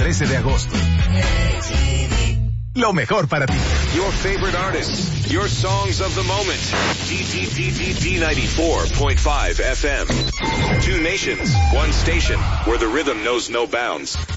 13 de agosto. Lo mejor para ti. Your favorite artists, your songs of the moment. D94.5 FM. 2 nations, 1 station, where the rhythm knows no bounds.